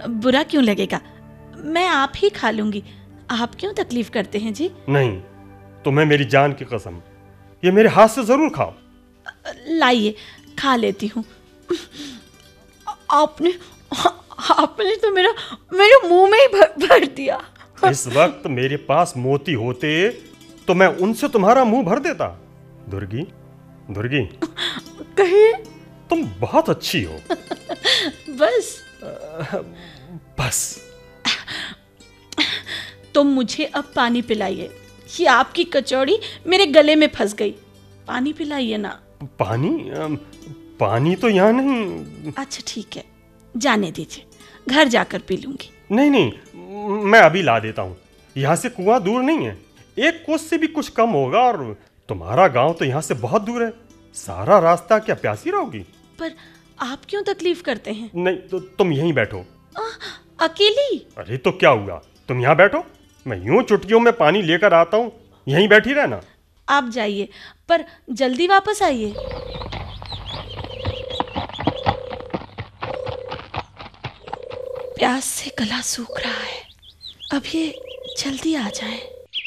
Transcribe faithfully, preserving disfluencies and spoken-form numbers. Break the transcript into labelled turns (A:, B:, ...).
A: बुरा क्यों लगेगा, मैं आप ही खा लूंगी। आप क्यों तकलीफ करते हैं जी?
B: नहीं, तुम्हें मेरी जान की कसम, ये मेरे हाथ से जरूर खाओ।
A: लाइए, खा लेती हूँ। आपने आपने तो मेरा मेरे मुंह में ही भर, भर दिया।
B: इस वक्त मेरे पास मोती होते तो मैं उनसे तुम्हारा मुंह भर देता। दुर्गी, दुर्गी,
A: कहिए।
B: तुम बहुत अच्छी हो।
A: बस
B: बस
A: तुम मुझे अब पानी पिलाइए। ये आपकी कचौड़ी मेरे गले में फंस गई। पानी पिलाइए ना।
B: पानी? पानी तो यहाँ नहीं।
A: अच्छा ठीक है, जाने दीजिए, घर जाकर पी लूंगी।
B: नहीं नहीं, मैं अभी ला देता हूँ। यहाँ से कुआं दूर नहीं है, एक कोस से भी कुछ कम होगा, और तुम्हारा गांव तो यहाँ से बहुत दूर है। सारा रास्ता क्या प्यासी रहोगी?
A: पर आप क्यों तकलीफ करते हैं?
B: नहीं तो तुम यहीं बैठो।
A: आ, अकेली?
B: अरे तो क्या हुआ, तुम यहाँ बैठो, मैं यूं चुटकियों में पानी लेकर आता हूँ, यहीं बैठी रहना।
A: आप जाइए, पर जल्दी वापस आइए। प्यास से गला सूख रहा है, अब ये जल्दी आ जाए।